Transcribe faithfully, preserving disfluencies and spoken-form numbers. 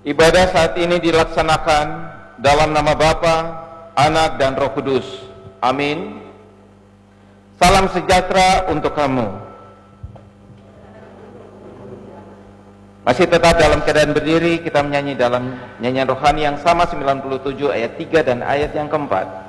Ibadah saat ini dilaksanakan dalam nama Bapa, Anak, dan Roh Kudus. Amin. Salam sejahtera untuk kamu. Masih tetap dalam keadaan berdiri, kita menyanyi dalam nyanyian rohani yang sama sembilan puluh tujuh ayat tiga dan ayat yang keempat.